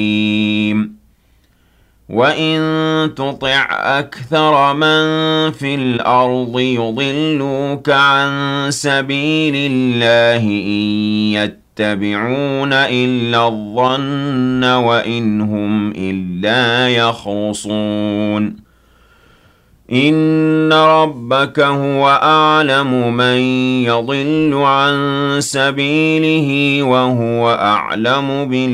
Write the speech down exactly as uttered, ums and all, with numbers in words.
وَإِن تُطِعْ أَكْثَرَ مَن فِي الْأَرْضِ يُضِلُّوكَ عَن سَبِيلِ اللَّهِ إِن يَتَّبِعُونَ إِلَّا الظَّنَّ وَإِنْ هُمْ إِلَّا يَخْرُصُونَ إِنَّ رَبَّكَ هُوَ أَعْلَمُ مَن يَضِلُّ عَن سَبِيلِهِ وَهُوَ أَعْلَمُ بِالْمُهْتَدِينَ